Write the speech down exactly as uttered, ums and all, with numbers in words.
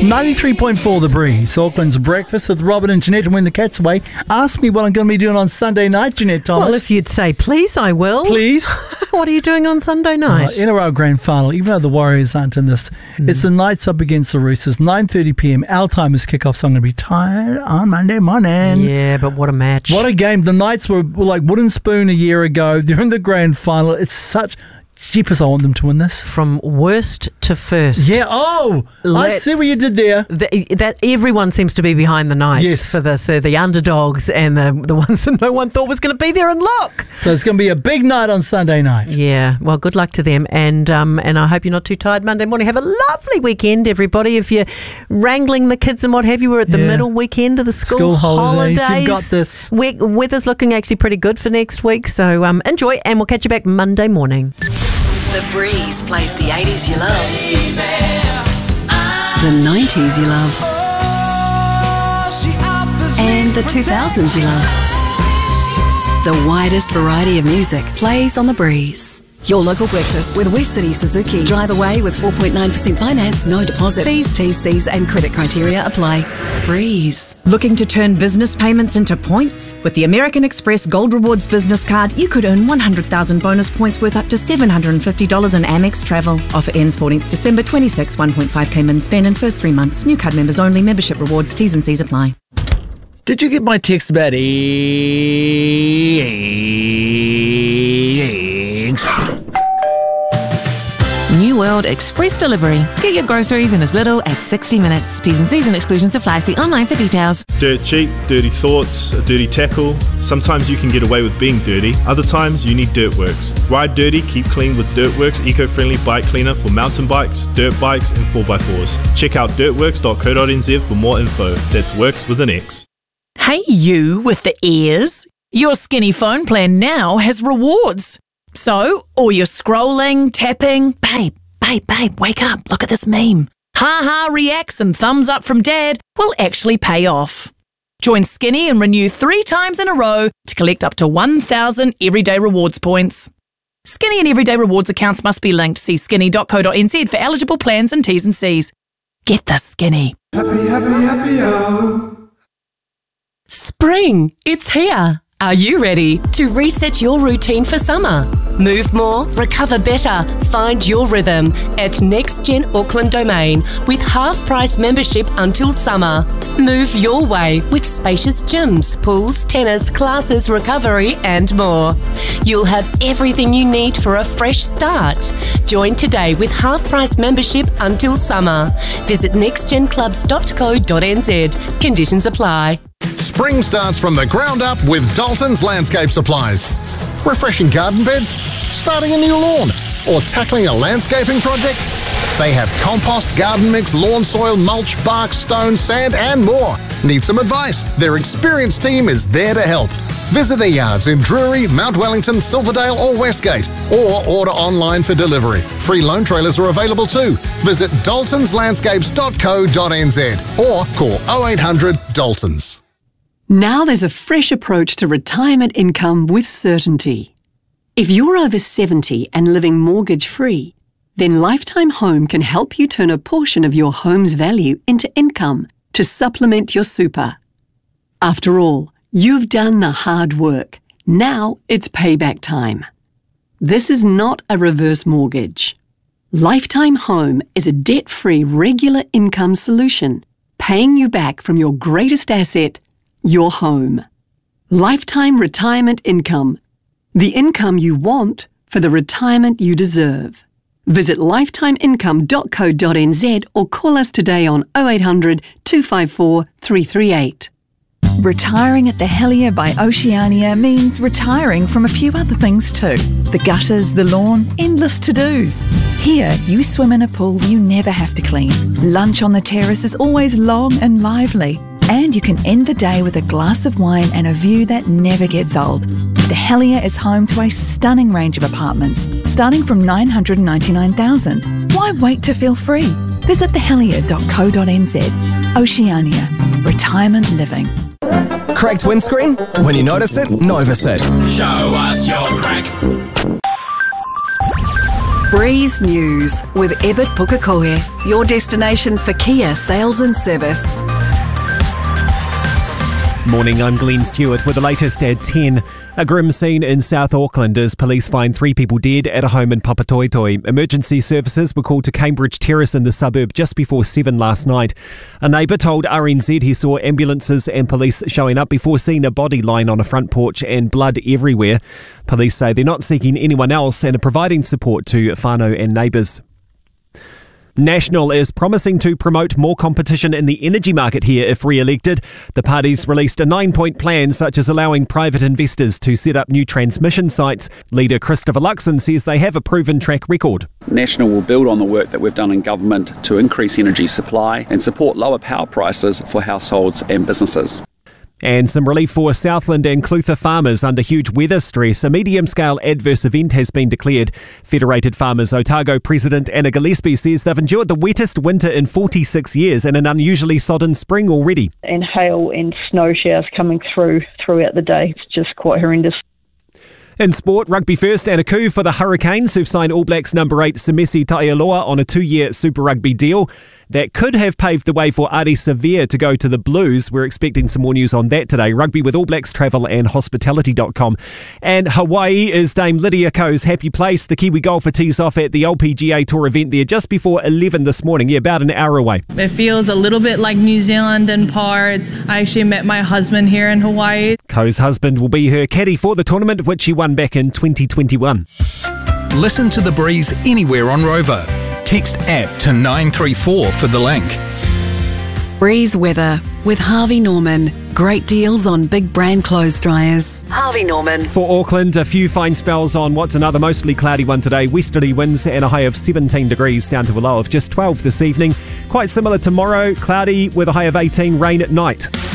ninety-three point four The Breeze, Auckland's breakfast with Robin and Jeanette. And when the cat's away, ask me what I'm going to be doing on Sunday night, Jeanette Thomas. Well, if you'd say please, I will. Please. What are you doing on Sunday night? Uh, N R L Grand Final, even though the Warriors aren't in this. Mm. It's the Knights up against the Roosters, nine thirty p.m. Our time is kickoff, so I'm going to be tired on Monday morning. Yeah, but what a match. What a game. The Knights were, were like wooden spoon a year ago. They're in the Grand Final. It's such... Jeepers, I want them to win this. From worst to first. Yeah, oh, Let's, I see what you did there. The, that everyone seems to be behind the Knights yes. for this. Uh, the underdogs and the the ones that no one thought was going to be there, and look. So it's going to be a big night on Sunday night. Yeah, well, good luck to them, and um, and I hope you're not too tired Monday morning. Have a lovely weekend, everybody. If you're wrangling the kids and what have you, we're at the yeah. middle weekend of the school, school holidays. holidays. You've got this. We- weather's looking actually pretty good for next week, so um, enjoy, and we'll catch you back Monday morning. The Breeze plays the eighties you love, the nineties you love, and the two thousands you love. The widest variety of music plays on The Breeze. Your local breakfast with West City Suzuki. Drive away with four point nine percent finance, no deposit. Fees, T's, C's and credit criteria apply. Breeze. Looking to turn business payments into points? With the American Express Gold Rewards business card, you could earn one hundred thousand bonus points worth up to seven hundred fifty dollars in Amex travel. Offer ends fourteenth December twenty-six, one point five K min spend in first three months. New card members only. Membership rewards, T's and C's apply. Did you get my text about eggs? New World Express Delivery. Get your groceries in as little as sixty minutes. T's and C's and exclusions apply. See online for details. Dirt cheap, dirty thoughts, a dirty tackle. Sometimes you can get away with being dirty. Other times you need Dirtworks. Ride dirty, keep clean with Dirtworks eco-friendly bike cleaner for mountain bikes, dirt bikes and four by fours. Check out dirtworks dot co dot n z for more info. That's works with an X. Hey you with the ears. Your Skinny phone plan now has rewards. So, all your scrolling, tapping, babe, babe, babe, wake up, look at this meme. Ha-ha reacts and thumbs up from dad will actually pay off. Join Skinny and renew three times in a row to collect up to one thousand Everyday Rewards points. Skinny and Everyday Rewards accounts must be linked. See skinny dot co dot n z for eligible plans and T's and C's. Get this, Skinny. Happy, happy, happy, oh. Spring, it's here. Are you ready to reset your routine for summer? Move more, recover better, find your rhythm at Next Gen Auckland Domain with half-price membership until summer. Move your way with spacious gyms, pools, tennis, classes, recovery and more. You'll have everything you need for a fresh start. Join today with half-price membership until summer. Visit next gen clubs dot co dot n z. Conditions apply. Spring starts from the ground up with Dalton's Landscape Supplies. Refreshing garden beds, starting a new lawn, or tackling a landscaping project? They have compost, garden mix, lawn soil, mulch, bark, stone, sand, and more. Need some advice? Their experienced team is there to help. Visit their yards in Drury, Mount Wellington, Silverdale, or Westgate, or order online for delivery. Free loan trailers are available too. Visit daltons landscapes dot co dot n z or call oh eight hundred Daltons. Now there's a fresh approach to retirement income with certainty. If you're over seventy and living mortgage-free, then Lifetime Home can help you turn a portion of your home's value into income to supplement your super. After all, you've done the hard work. Now it's payback time. This is not a reverse mortgage. Lifetime Home is a debt-free regular income solution, paying you back from your greatest asset, your home. Lifetime retirement income. The income you want for the retirement you deserve. Visit lifetime income dot co dot n z or call us today on oh eight hundred, two five four, three three eight. Retiring at the Helier by Oceania means retiring from a few other things too. The gutters, the lawn, endless to-dos. Here, you swim in a pool you never have to clean. Lunch on the terrace is always long and lively. And you can end the day with a glass of wine and a view that never gets old. The Helier is home to a stunning range of apartments, starting from nine hundred ninety-nine thousand dollars. Why wait to feel free? Visit the helier dot co dot n z. Oceania. Retirement living. Cracked windscreen? When you notice it, notice it. Show us your crack. Breeze News with Ebert Pukekohe, your destination for Kia sales and service. Morning, I'm Glenn Stewart with the latest at ten. A grim scene in South Auckland as police find three people dead at a home in Papatoetoe. Emergency services were called to Cambridge Terrace in the suburb just before seven last night. A neighbour told R N Z he saw ambulances and police showing up before seeing a body lying on a front porch and blood everywhere. Police say they're not seeking anyone else and are providing support to whānau and neighbours. National is promising to promote more competition in the energy market here if re-elected. The party's released a nine-point plan such as allowing private investors to set up new transmission sites. Leader Christopher Luxon says they have a proven track record. National will build on the work that we've done in government to increase energy supply and support lower power prices for households and businesses. And some relief for Southland and Clutha farmers under huge weather stress. A medium-scale adverse event has been declared. Federated Farmers Otago President Anna Gillespie says they've endured the wettest winter in forty-six years and an unusually sodden spring already. And hail and snow showers coming through throughout the day. It's just quite horrendous. In sport, rugby first and a coup for the Hurricanes who've signed All Blacks number eight Semesi Taialoa on a two-year Super Rugby deal. That could have paved the way for Adi Savea to go to the Blues. We're expecting some more news on that today. Rugby with All Blacks Travel and Hospitality dot com. And Hawaii is Dame Lydia Ko's happy place. The Kiwi golfer tees off at the L P G A Tour event there just before eleven this morning. Yeah, about an hour away. It feels a little bit like New Zealand in parts. I actually met my husband here in Hawaii. Ko's husband will be her caddy for the tournament, which she won back in twenty twenty-one. Listen to The Breeze anywhere on Rover. Text app to nine three four for the link. Breeze weather with Harvey Norman. Great deals on big brand clothes dryers. Harvey Norman. For Auckland, a few fine spells on what's another mostly cloudy one today. Westerly winds and a high of seventeen degrees down to a low of just twelve this evening. Quite similar tomorrow, cloudy with a high of eighteen, rain at night.